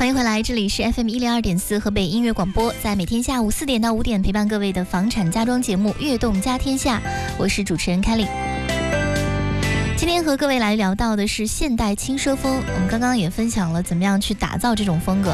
欢迎回来，这里是 FM102.4 河北音乐广播，在每天下午4点到5点陪伴各位的房产家装节目《悦动家天下》，我是主持人凯莉。今天和各位来聊到的是现代轻奢风，我们刚刚也分享了怎么样去打造这种风格。